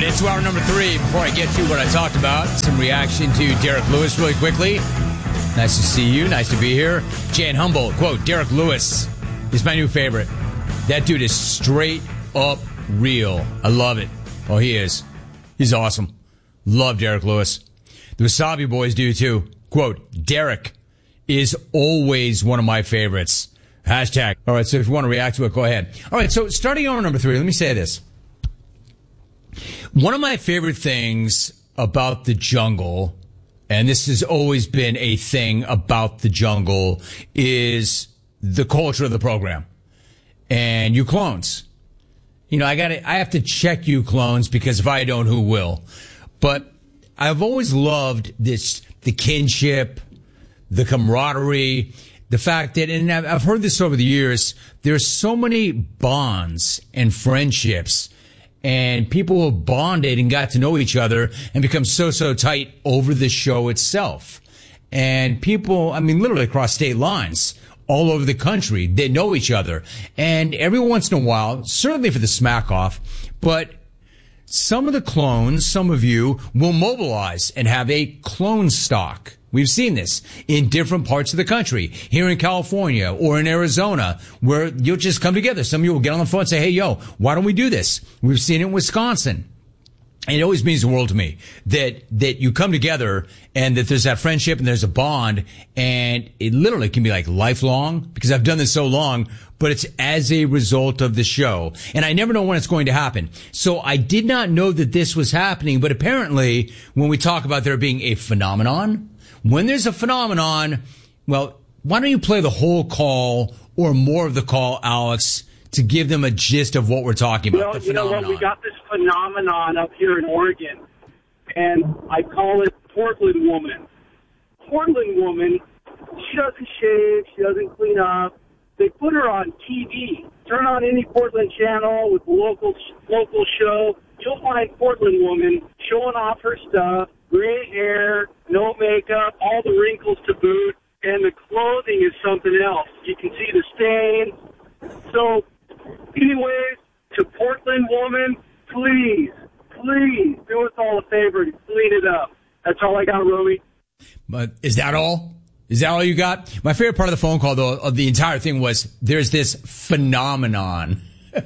Into hour number 3. Before I get to what I talked about, some reaction to Derek Lewis really quickly. Nice to see you. Nice to be here. Jan Humboldt, quote, Derek Lewis is my new favorite. That dude is straight up real. I love it. Oh, he is. He's awesome. Love Derek Lewis. The Wasabi Boys do too. Quote, Derek is always one of my favorites. Hashtag. All right, so if you want to react to it, go ahead. All right, so starting hour number 3, let me say this. One of my favorite things about the jungle, and this has always been a thing about the jungle, is the culture of the program. And you clones. You know, I have to check you clones, because if I don't, who will? But I've always loved the kinship, the camaraderie, the fact that, and I've heard this over the years, there's so many bonds and friendships and people who have bonded and got to know each other and become so tight over the show itself. And people, I mean, literally across state lines, all over the country, they know each other. And every once in a while, certainly for the smack off, but some of the clones, some of you, will mobilize and have a clone stock. We've seen this in different parts of the country, here in California or in Arizona, where you'll just come together. Some of you will get on the phone and say, hey, yo, why don't we do this? We've seen it in Wisconsin. And it always means the world to me that you come together and that there's that friendship and there's a bond, and it literally can be like lifelong, because I've done this so long, but it's as a result of the show. And I never know when it's going to happen. So I did not know that this was happening, but apparently when we talk about there being a phenomenon, when there's a phenomenon, well, why don't you play the whole call or more of the call, Alex, to give them a gist of what we're talking about? Well, you know what? We got this phenomenon up here in Oregon, and I call it Portland woman. Portland woman, she doesn't shave, she doesn't clean up. They put her on TV. Turn on any Portland channel with a local show. You'll find Portland woman showing off her stuff, gray hair, no makeup, all the wrinkles to boot, and the clothing is something else. You can see the stains. So, anyways, to Portland woman, please do us all a favor and clean it up. That's all I got, Romy. But is that all? Is that all you got? My favorite part of the phone call, though, of the entire thing was there's this phenomenon.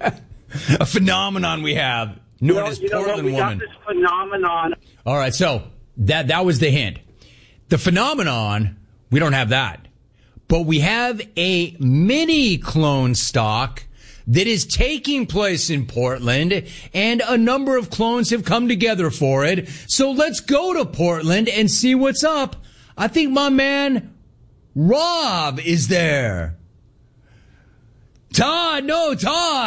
A phenomenon we have known as Portland woman. We got this phenomenon. All right, so that was the hint. The phenomenon, we don't have that. But we have a mini clone stock that is taking place in Portland, and a number of clones have come together for it. So let's go to Portland and see what's up. I think my man Rob is there. Todd, dude.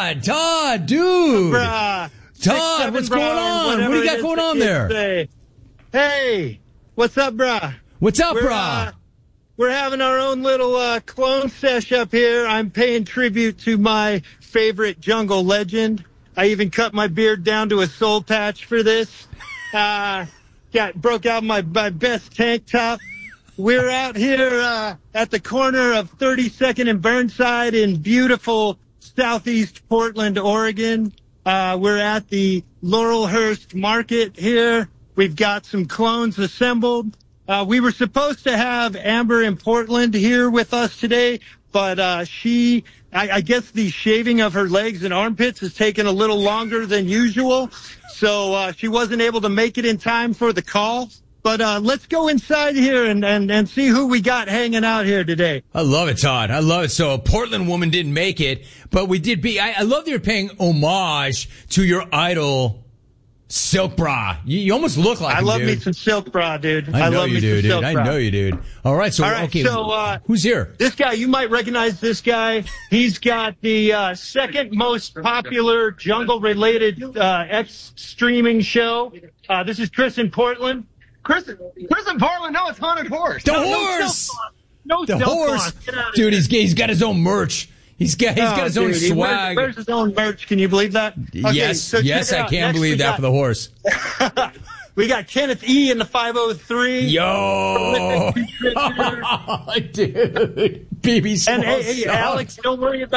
Todd, what's going on? What do you got going on there? Hey, what's up, brah? What's up, brah? We're having our own little clone sesh up here. I'm paying tribute to my favorite jungle legend. I even cut my beard down to a soul patch for this. Broke out my best tank top. We're out here at the corner of 32nd and Burnside in beautiful southeast Portland, Oregon. We're at the Laurelhurst Market here. We've got some clones assembled. We were supposed to have Amber in Portland here with us today, but I guess the shaving of her legs and armpits has taken a little longer than usual, so she wasn't able to make it in time for the call. But let's go inside here and see who we got hanging out here today. I love it, Todd. I love it. So a Portland woman didn't make it, but we did I love that you're paying homage to your idol, Silk Bra. You almost look like him, I love dude. me some Silk Bra, dude. I know you do, dude. I know you, dude. All right, so who's here? This guy, you might recognize this guy. He's got the second most popular jungle-related X-streaming show. This is Chris in Portland. Chris in Portland? No, it's Haunted Horse. The horse! The horse! Dude, he's got his own merch. He's got his own swag. Where's his own merch? Can you believe that? Okay, yes, I can believe that for the horse. We got Kenneth E. in the 503. Yo! Dude. BBC. And hey, Alex, don't worry about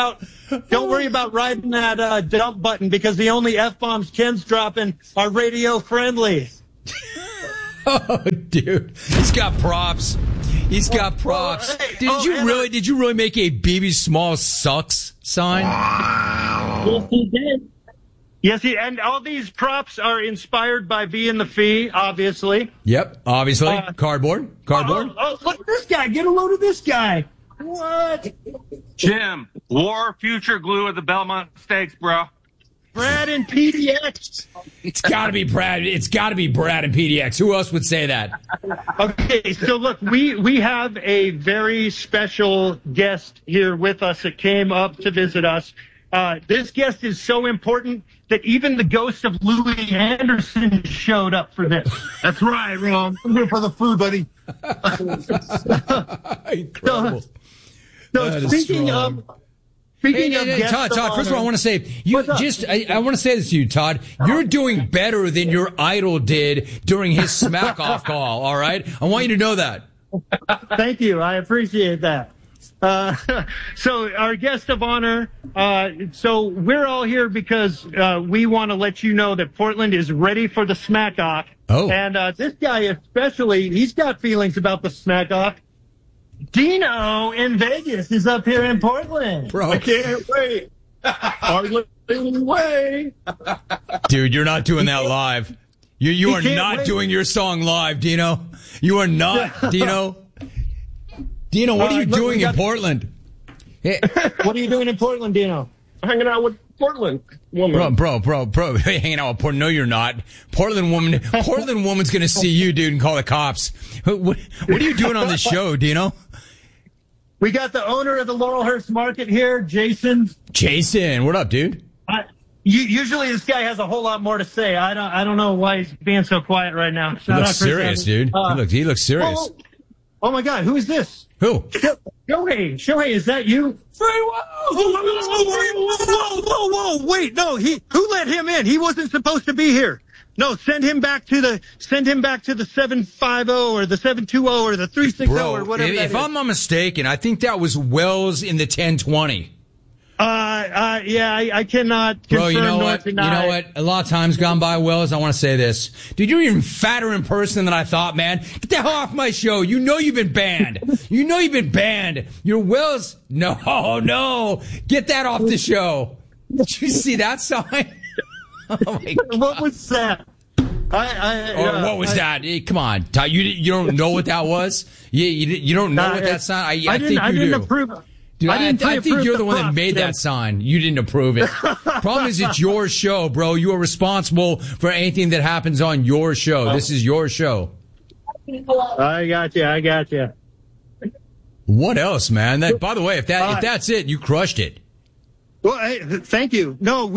Don't worry about riding that dump button because the only F-bombs Ken's dropping are radio friendly. Oh, dude. He's got props. He's got props. Did you really make a BB Small sucks sign? Yes, he did. Yes, and all these props are inspired by V and the Fee, obviously. Yep, obviously. Cardboard. Oh, look at this guy. Get a load of this guy. What? Jim, War Future Glue at the Belmont Stakes, bro. Brad and PDX. It's got to be Brad. It's got to be Brad and PDX. Who else would say that? Okay, so look, we have a very special guest here with us that came up to visit us. This guest is so important that even the ghost of Louis Anderson showed up for this. That's right, Ron. I'm here for the food, buddy. Incredible. So speaking of guests Todd, of first of all, I want to say, I want to say this to you, Todd. You're doing better than your idol did during his smack off call, all right? I want you to know that. Thank you. I appreciate that. So our guest of honor, so we're all here because we want to let you know that Portland is ready for the smack off. Oh. And this guy especially, he's got feelings about the smack off. Dino in Vegas is up here in Portland. Bro. I can't wait. Hardly way. Dude, you're not doing that live. You are not doing your song live, Dino. You are not, Dino. Dino, what are you doing in Portland? Hey. What are you doing in Portland, Dino? Hanging out with Portland woman. Bro. Hey, hanging out with Portland. No, you're not. Portland woman's going to see you, dude, and call the cops. What are you doing on this show, Dino? We got the owner of the Laurelhurst Market here, Jason. Jason, what up, dude? Usually this guy has a whole lot more to say. I don't know why he's being so quiet right now. He looks serious, dude. He looks serious. Oh my God, who is this? Who? Shohei, is that you? Whoa, wait, no, who let him in? He wasn't supposed to be here. No, send him back to the 750 or the 720 or the 360 or whatever. If I'm not mistaken, I think that was Wells in the 1020. Yeah, I cannot confirm. Bro, you know nor what? deny. You know what? A lot of times gone by, Wells, I want to say this. Dude, you're even fatter in person than I thought, man. Get the hell off my show. You know you've been banned. You're Wells. No. Get that off the show. Did you see that sign? Oh my God. What was that? What was that? Hey, come on, Todd. You don't know what that was? You don't know what that sign? I think you do. Approve. Dude, I think you're the one that props, made that sign. You didn't approve it. Problem is, it's your show, bro. You are responsible for anything that happens on your show. This is your show. I got you. What else, man? By the way, if that's it, you crushed it. Well, hey, thank you. No,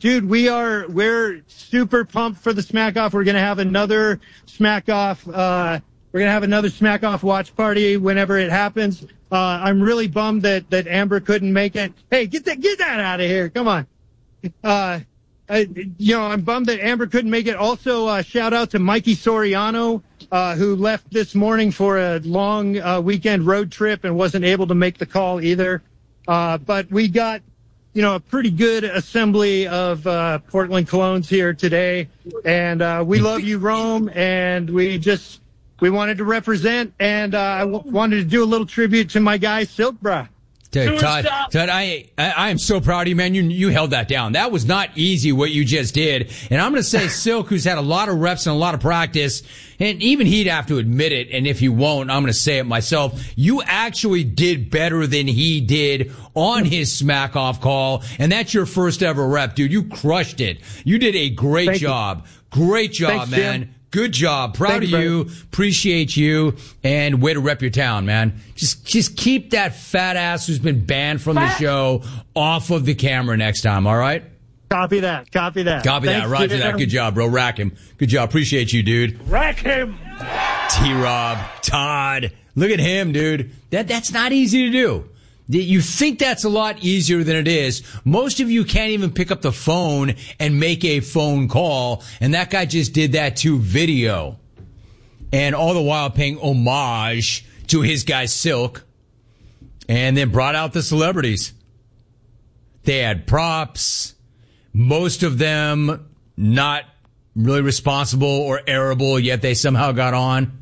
we're super pumped for the Smack Off. We're going to have another Smack Off. We're going to have another Smack Off watch party whenever it happens. I'm really bummed that Amber couldn't make it. Hey, get that out of here. Come on. I'm bummed that Amber couldn't make it. Also, shout out to Mikey Soriano, who left this morning for a long weekend road trip and wasn't able to make the call either. But we got, a pretty good assembly of Portland clones here today. And we love you, Rome, and we wanted to represent, and I wanted to do a little tribute to my guy, Silkbra. Dude, Todd, I am so proud of you, man. You held that down. That was not easy what you just did. And I'm going to say Silk, who's had a lot of reps and a lot of practice, and even he'd have to admit it, and if he won't, I'm going to say it myself. You actually did better than he did on his smack off call, and that's your first ever rep, dude. You crushed it. You did a great job. Great job, Thanks, man. Jim. Good job. Proud of you. Appreciate you. And way to rep your town, man. Just keep that fat ass who's been banned from the show off of the camera next time, all right? Copy that. Roger that. Good job, bro. Rack him. Good job. Appreciate you, dude. Rack him. T-Rob. Todd. Look at him, dude. That's not easy to do. You think that's a lot easier than it is. Most of you can't even pick up the phone and make a phone call, and that guy just did that to video. And all the while paying homage to his guy Silk, and then brought out the celebrities. They had props. Most of them not really responsible or arable, yet they somehow got on.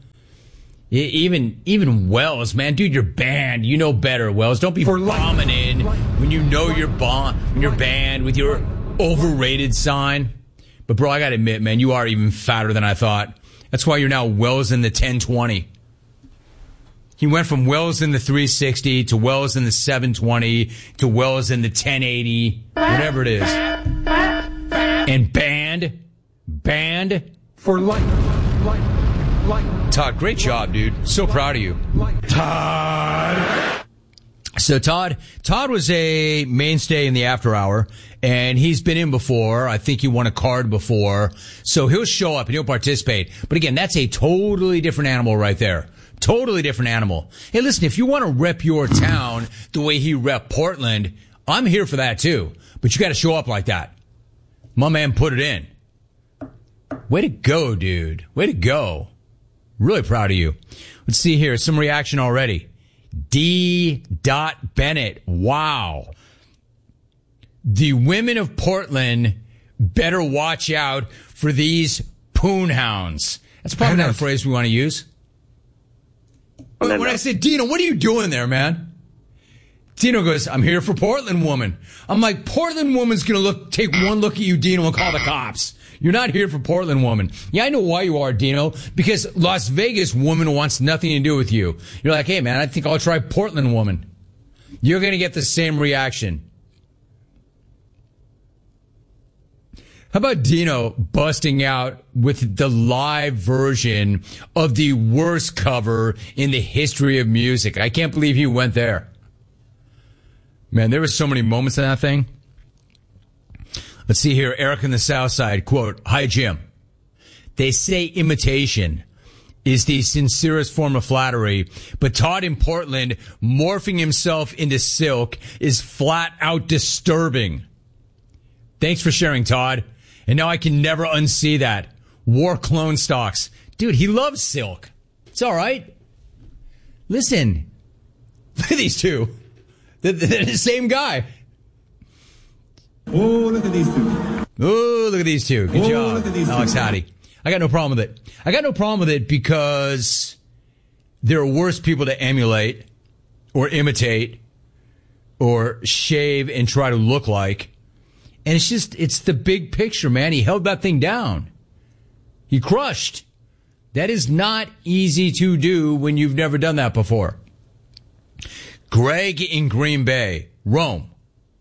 Even Wells, man, dude, you're banned. You know better, Wells. Don't be bombing in when you know you're banned with your overrated sign. But bro, I gotta admit, man, you are even fatter than I thought. That's why you're now Wells in the 1020. He went from Wells in the 360 to Wells in the 720 to Wells in the 1080, whatever it is. And banned for life. Todd, great job, dude. So proud of you. Todd. So Todd was a mainstay in the after hour, and he's been in before. I think he won a card before. So he'll show up and he'll participate. But again, that's a totally different animal right there. Totally different animal. Hey, listen, if you want to rep your town the way he rep Portland, I'm here for that too. But you got to show up like that. My man put it in. Way to go, dude. Way to go. Really proud of you. Let's see here. Some reaction already. D. Bennett. Wow. The women of Portland better watch out for these poon hounds. That's probably not a phrase we want to use. When I say, Dino, what are you doing there, man? Dino goes, I'm here for Portland woman. I'm like, Portland woman's going to take one look at you, Dino, and call the cops. You're not here for Portland woman. Yeah, I know why you are, Dino, because Las Vegas woman wants nothing to do with you. You're like, hey, man, I think I'll try Portland woman. You're going to get the same reaction. How about Dino busting out with the live version of the worst cover in the history of music? I can't believe he went there. Man, there were so many moments in that thing. Let's see here. Eric in the South Side, quote, "Hi, Jim. They say imitation is the sincerest form of flattery, but Todd in Portland morphing himself into Silk is flat out disturbing. Thanks for sharing, Todd. And now I can never unsee that. War clone stocks. Dude, he loves Silk. It's all right. Listen, look at these two. They're the same guy. Oh, look at these two. Oh, look at these two. Good job, look at these Alex two. Hattie. I got no problem with it. I got no problem with it because there are worse people to emulate or imitate or shave and try to look like. And it's the big picture, man. He held that thing down. He crushed. That is not easy to do when you've never done that before. Greg in Green Bay, Rome.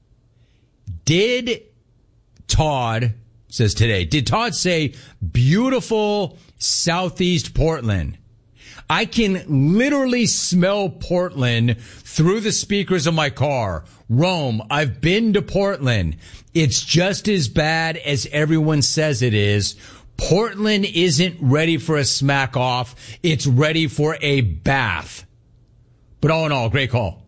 Did Todd say beautiful Southeast Portland? I can literally smell Portland through the speakers of my car. Rome, I've been to Portland. It's just as bad as everyone says it is. Portland isn't ready for a smack off. It's ready for a bath. But all in all, great call.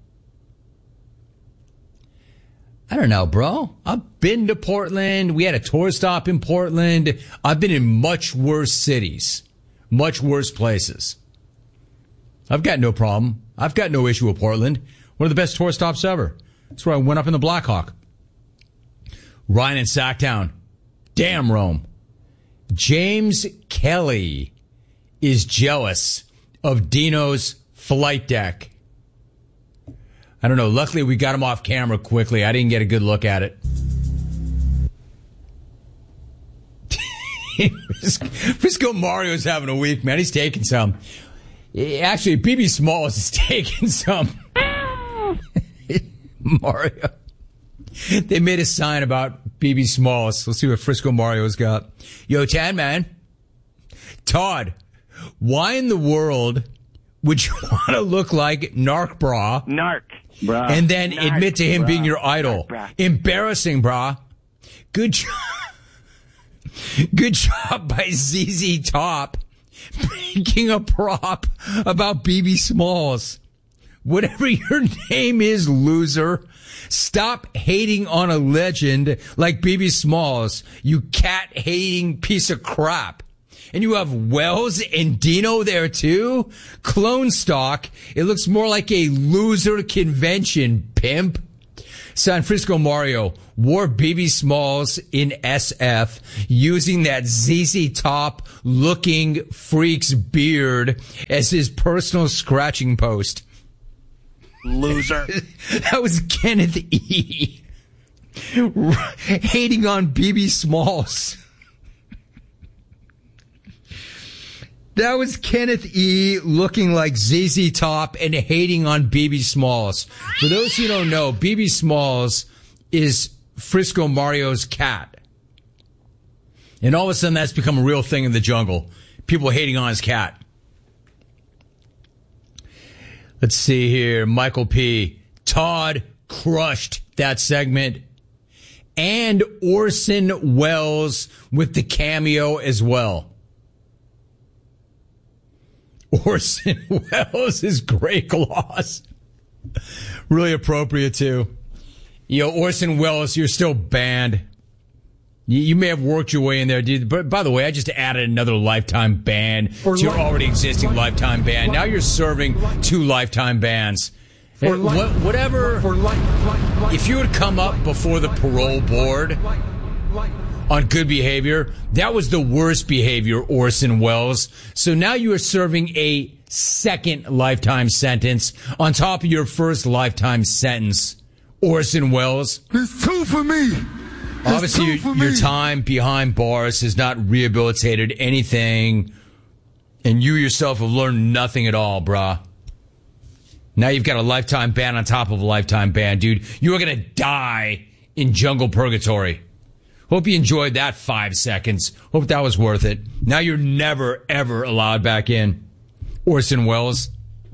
I don't know, bro. I've been to Portland. We had a tour stop in Portland. I've been in much worse cities, much worse places. I've got no problem. I've got no issue with Portland. One of the best tour stops ever. That's where I went up in the Blackhawk. Ryan in Sacktown. Damn, Rome. James Kelly is jealous of Dino's flight deck. I don't know. Luckily, we got him off camera quickly. I didn't get a good look at it. Frisco Mario's having a week, man. He's taking some. Actually, BB Smalls is taking some. Mario. They made a sign about BB Smalls. Let's see what Frisco Mario's got. Yo, Tan Man. Todd, why in the world would you want to look like Narc Bra? Narc, brah. And then Narc, admit to him brah. being your idol. Narc, Embarrassing, brah. Good job. Good job by ZZ Top making a prop about BB Smalls. Whatever your name is, loser, stop hating on a legend like BB Smalls, you cat-hating piece of crap. And you have Wells and Dino there too? Clone stock. It looks more like a loser convention, pimp. San Francisco Mario wore BB Smalls in SF using that ZZ Top looking freak's beard as his personal scratching post. Loser. That was Kenneth E. hating on BB Smalls. That was Kenneth E. looking like ZZ Top and hating on BB Smalls. For those who don't know, BB Smalls is Frisco Mario's cat. And all of a sudden that's become a real thing in the jungle. People hating on his cat. Let's see here. Michael P. Todd crushed that segment. And Orson Welles with the cameo as well. Orson Welles is Grey Claws. Really appropriate, too. Orson Welles, you're still banned. You may have worked your way in there, dude. But by the way, I just added another lifetime ban to your already existing lifetime ban. Now you're serving 2 lifetime bans. Whatever. If you had come up before the parole board on good behavior, that was the worst behavior, Orson Welles. So now you are serving a second lifetime sentence on top of your first lifetime sentence, Orson Welles. There's 2 for me. Obviously, your time behind bars has not rehabilitated anything, and you yourself have learned nothing at all, brah. Now you've got a lifetime ban on top of a lifetime ban, dude. You are going to die in jungle purgatory. Hope you enjoyed that 5 seconds. Hope that was worth it. Now you're never, ever allowed back in. Orson Welles.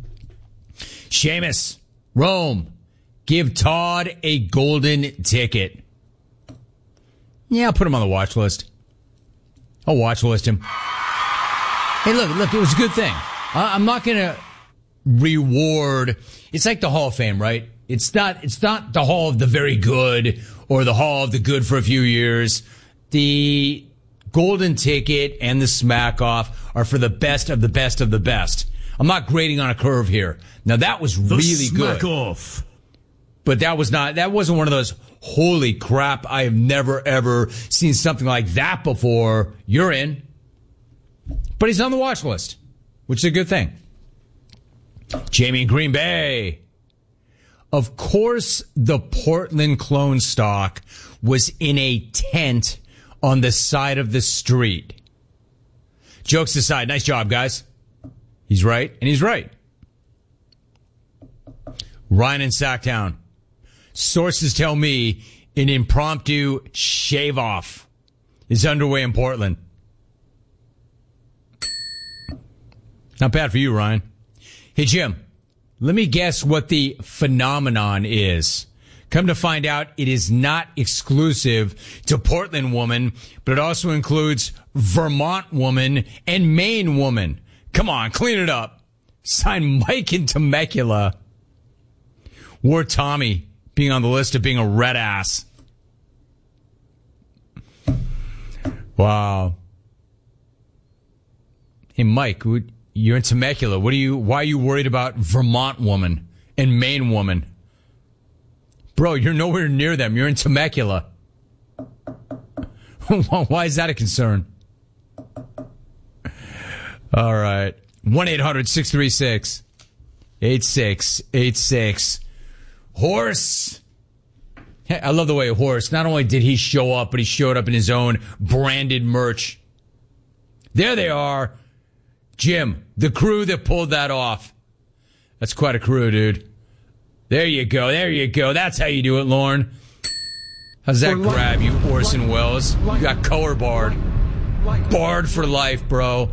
Seamus. Rome. Give Todd a golden ticket. Yeah, I'll put him on the watch list. I'll watch list him. Hey, look, it was a good thing. I'm not going to reward. It's like the Hall of Fame, right? It's not the Hall of the Very Good or the Hall of the Good for a few years. The golden ticket and the smack off are for the best of the best of the best. I'm not grading on a curve here. Now that was really good. Smack off. But that wasn't one of those, holy crap, I have never ever seen something like that before. You're in. But he's on the watch list, which is a good thing. Jamie in Green Bay. Of course, the Portland clone stock was in a tent on the side of the street. Jokes aside, nice job, guys. He's right, and he's right. Ryan in Sacktown. Sources tell me an impromptu shave-off is underway in Portland. Not bad for you, Ryan. Hey, Jim. Let me guess what the phenomenon is. Come to find out, it is not exclusive to Portland woman, but it also includes Vermont woman and Maine woman. Come on, clean it up. Sign Mike in Temecula. War Tommy being on the list of being a red ass. Wow. Hey, Mike, you're in Temecula. Why are you worried about Vermont woman and Maine woman? Bro, you're nowhere near them. You're in Temecula. Why is that a concern? All right. 1-800-636-8686. Horse. Hey, I love the way Horse, not only did he show up, but he showed up in his own branded merch. There they are. Jim, the crew that pulled that off. That's quite a crew, dude. There you go. There you go. That's how you do it, Lorne. How's that grab you, Orson Welles? You got color barred. Barred for life, bro.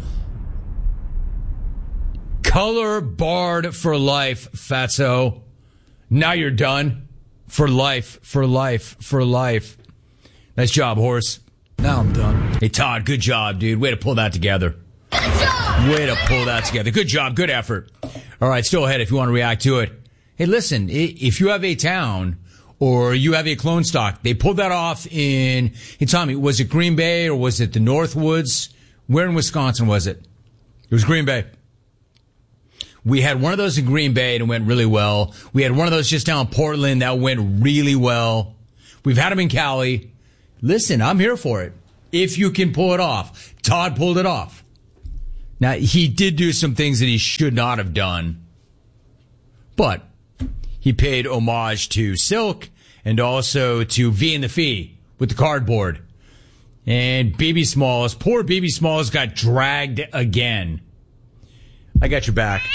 Color barred for life, fatso. Now you're done. For life, for life, for life. Nice job, Horse. Now I'm done. Hey, Todd, good job, dude. Way to pull that together. Way to pull that together. Good job. Good effort. All right, still ahead if you want to react to it. Hey, listen, if you have a town or you have a clone stock, they pulled that off in, hey, Tommy, was it Green Bay or was it the Northwoods? Where in Wisconsin was it? It was Green Bay. We had one of those in Green Bay and it went really well. We had one of those just down in Portland that went really well. We've had them in Cali. Listen, I'm here for it. If you can pull it off. Todd pulled it off. Now, he did do some things that he should not have done. But he paid homage to Silk and also to V and the Fee with the cardboard. And BB Smalls, poor BB Smalls got dragged again. I got your back.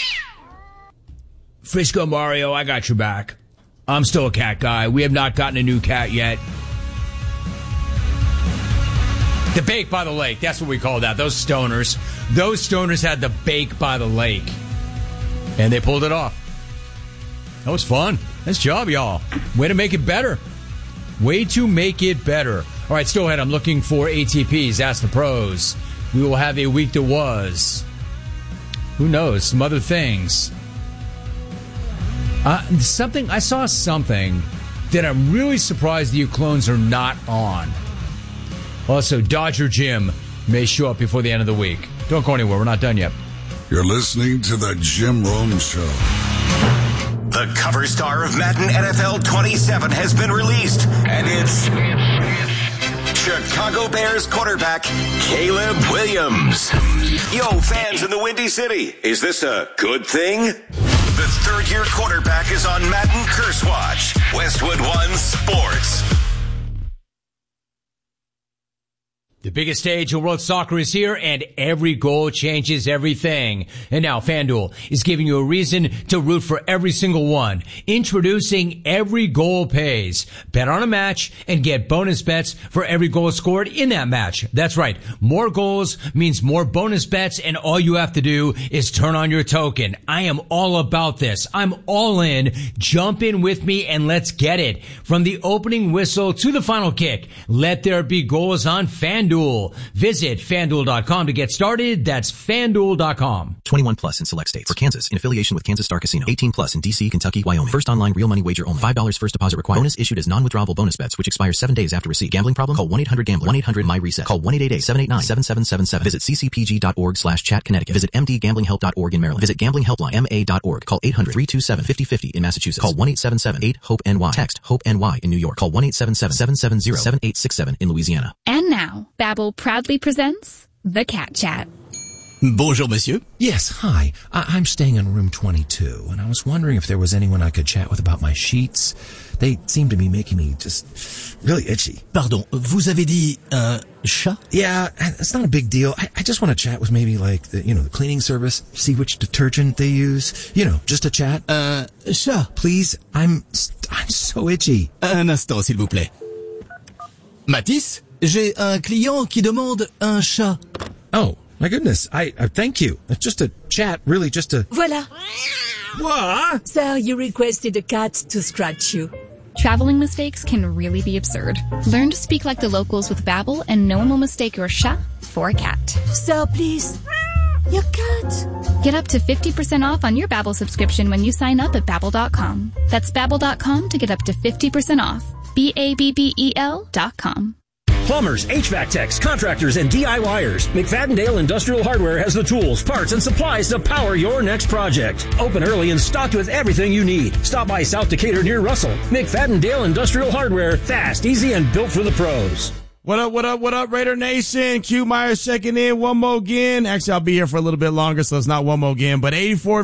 Frisco Mario, I got your back. I'm still a cat guy. We have not gotten a new cat yet. The bake by the lake, that's what we call that. Those stoners had the bake by the lake. And they pulled it off. That was fun. Nice job, y'all. Way to make it better. Way to make it better. All right, still ahead. I'm looking for ATPs. Ask the pros. We will have a week that was. Who knows? Some other things. I saw something that I'm really surprised the clones are not on. Also, Dodger Jim may show up before the end of the week. Don't go anywhere. We're not done yet. You're listening to the Jim Rome Show. The cover star of Madden NFL 27 has been released, and it's Chicago Bears quarterback Caleb Williams. Yo, fans in the Windy City, is this a good thing? The third-year quarterback is on Madden Curse Watch. Westwood One Sports. The biggest stage in world soccer is here, and every goal changes everything. And now FanDuel is giving you a reason to root for every single one. Introducing Every Goal Pays. Bet on a match and get bonus bets for every goal scored in that match. That's right. More goals means more bonus bets, and all you have to do is turn on your token. I am all about this. I'm all in. Jump in with me and let's get it. From the opening whistle to the final kick, let there be goals on FanDuel. Visit FanDuel.com to get started. That's FanDuel.com. 21 plus in select states. For Kansas, in affiliation with Kansas Star Casino. 18 plus in D.C., Kentucky, Wyoming. First online real money wager only. $5 first deposit required. Bonus issued as non-withdrawable bonus bets, which expire 7 days after receipt. Gambling problem? Call 1-800-GAMBLER. 1-800-MY-RESET. Call 1-888-789-7777. Visit ccpg.org/chat Connecticut. Visit mdgamblinghelp.org in Maryland. Visit gamblinghelplinema.org. Call 800-327-5050 in Massachusetts. Call 1-877-8-HOPE-NY. Text HOPE-NY in New York. Call 1-877-770-7867 in Louisiana. And now, Babbel proudly presents The Cat Chat. Bonjour, monsieur. Yes, hi. I'm staying in room 22, and I was wondering if there was anyone I could chat with about my sheets. They seem to be making me just really itchy. Pardon, vous avez dit un chat? Yeah, it's not a big deal. I just want to chat with maybe like the cleaning service, see which detergent they use. Just a chat. Chat. Please, I'm so itchy. Un instant, s'il vous plaît. Matisse, j'ai un client qui demande un chat. Oh. My goodness, I thank you. It's just a chat, really just a... Voilà. What? Sir, you requested a cat to scratch you. Traveling mistakes can really be absurd. Learn to speak like the locals with Babbel, and no one will mistake your chat for a cat. Sir, please. Your cat. Get up to 50% off on your Babbel subscription when you sign up at Babbel.com. That's Babbel.com to get up to 50% off. Babbel.com. Plumbers, HVAC techs, contractors, and DIYers. McFadden-Dale Industrial Hardware has the tools, parts, and supplies to power your next project. Open early and stocked with everything you need. Stop by South Decatur near Russell. McFadden-Dale Industrial Hardware. Fast, easy, and built for the pros. What up, Raider Nation? Q Myers checking in one more again. Actually, I'll be here for a little bit longer, so it's not one more again. But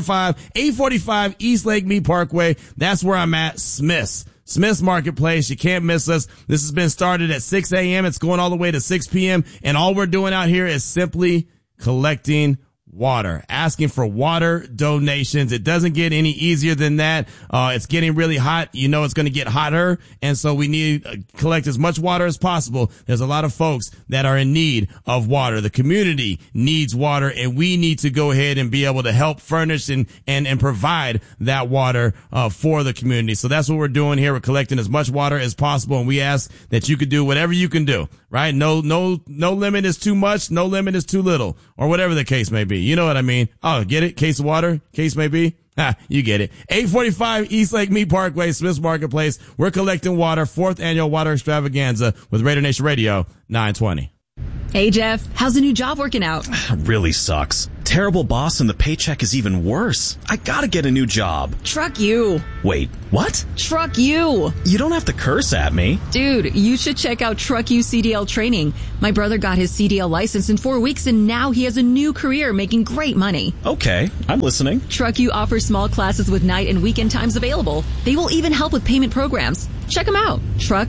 845 East Lake Mead Parkway. That's where I'm at. Smith's Marketplace. You can't miss us. This has been started at 6 a.m. It's going all the way to 6 p.m. And all we're doing out here is simply collecting water, asking for water donations. It doesn't get any easier than that. It's getting really hot. It's going to get hotter. And so we need to collect as much water as possible. There's a lot of folks that are in need of water. The community needs water, and we need to go ahead and be able to help furnish and provide that water, for the community. So that's what we're doing here. We're collecting as much water as possible. And we ask that you could do whatever you can do, right? No limit is too much. No limit is too little, or whatever the case may be. You know what I mean? Oh, get it? Case of water? Case may be? You get it. 845 East Lake Mead Parkway, Smith's Marketplace. We're collecting water. 4th annual water extravaganza with Raider Nation Radio 920. Hey, Jeff. How's the new job working out? Really sucks. terrible boss and the paycheck is even worse. I gotta get a new job. Truck you. Wait, what? Truck you. You don't have to curse at me. Dude, you should check out Truck You CDL training. My brother got his CDL license in 4 weeks and now he has a new career making great money. Okay, I'm listening. Truck You offers small classes with night and weekend times available. They will even help with payment programs. Check them out.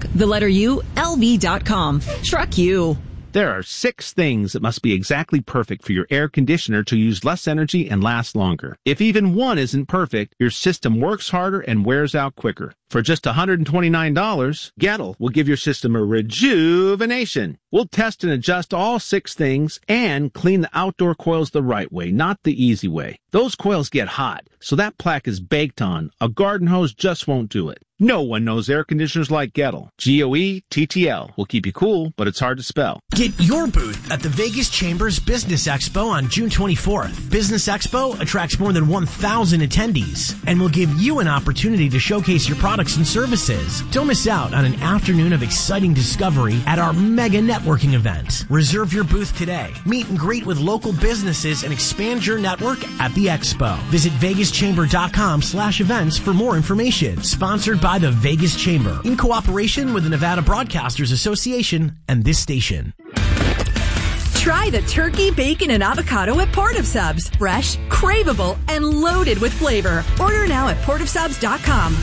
LV.com. Truck You. There are 6 things that must be exactly perfect for your air conditioner to use less energy and last longer. If even one isn't perfect, your system works harder and wears out quicker. For just $129, Gettle will give your system a rejuvenation. We'll test and adjust all 6 things and clean the outdoor coils the right way, not the easy way. Those coils get hot, so that plaque is baked on. A garden hose just won't do it. No one knows air conditioners like Gettle. Goettl will keep you cool, but it's hard to spell. Get your booth at the Vegas Chambers Business Expo on June 24th. Business Expo attracts more than 1,000 attendees and will give you an opportunity to showcase your products and services. Don't miss out on an afternoon of exciting discovery at our mega networking event. Reserve your booth today. Meet and greet with local businesses and expand your network at the expo. Visit vegaschamber.com/events for more information. Sponsored by the Vegas Chamber in cooperation with the Nevada Broadcasters Association and this station. Try the turkey, bacon, and avocado at Port of Subs. Fresh, craveable, and loaded with flavor. Order now at portofsubs.com.